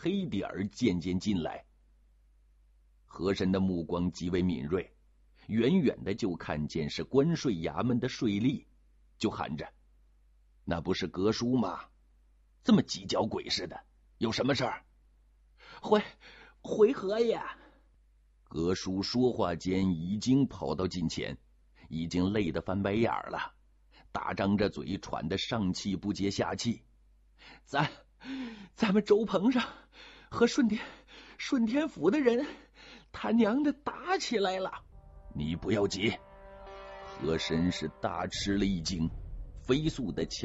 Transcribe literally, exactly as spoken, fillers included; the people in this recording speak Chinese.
黑点儿渐渐进来。和珅的目光极为敏锐，远远的就看见是关税衙门的税吏，就喊着：“那不是阁书吗？这么急脚鬼似的，有什么事儿？”“ 回回何爷。” 阁书说话间已经跑到近前，已经累得翻白眼了，大张着嘴，喘得上气不接下气。 “咱咱们周棚上和顺天顺天府的人他娘的打起来了。”“ 你不要急。”和珅是大吃了一惊，飞速的敲